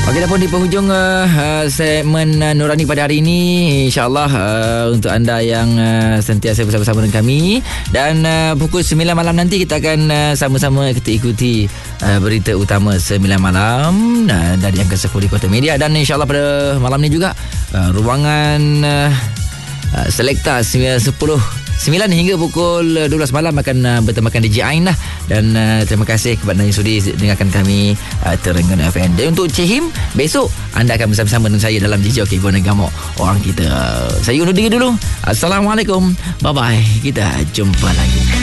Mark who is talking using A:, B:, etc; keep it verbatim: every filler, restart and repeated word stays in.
A: Okey, dah pun di penghujung uh, uh, segmen uh, Nurani pada hari ini. InsyaAllah uh, untuk anda yang uh, sentiasa bersama-sama dengan kami. Dan uh, pukul sembilan malam nanti kita akan uh, sama-sama kita ikuti uh, berita utama sembilan malam uh, dari Angkasa Puri Kota Media. Dan insyaAllah pada malam ni juga uh, ruangan uh, uh, Selekta sepuluh sembilan hingga pukul dua belas malam akan uh, bertemakan D J Ain lah. Dan uh, terima kasih kepada yang sudi dengarkan kami uh, Terengganu F M. Dan untuk Cik Him, besok anda akan bersama-sama dengan saya dalam D J Okey Guna Gamok orang kita. Uh, saya undur diri dulu. Assalamualaikum. Bye bye. Kita jumpa lagi.